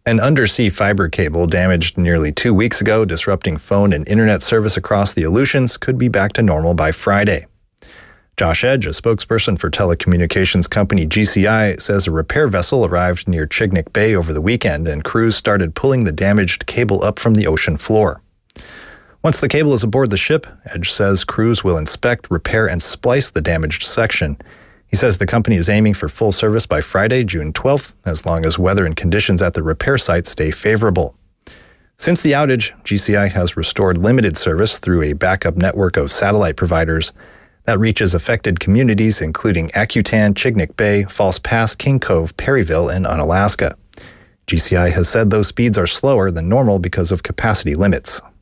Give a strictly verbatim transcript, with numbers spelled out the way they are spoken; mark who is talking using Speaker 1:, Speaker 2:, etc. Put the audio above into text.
Speaker 1: An undersea fiber cable damaged nearly two weeks ago, disrupting phone and internet service across the Aleutians, could be back to normal by Friday. Josh Edge, a spokesperson for telecommunications company G C I, says a repair vessel arrived near Chignik Bay over the weekend and crews started pulling the damaged cable up from the ocean floor. Once the cable is aboard the ship, Edge says crews will inspect, repair, and splice the damaged section. He says the company is aiming for full service by Friday, June twelfth, as long as weather and conditions at the repair site stay favorable. Since the outage, G C I has restored limited service through a backup network of satellite providers that reaches affected communities including Akutan, Chignik Bay, False Pass, King Cove, Perryville, and Unalaska. G C I has said those speeds are slower than normal because of capacity limits.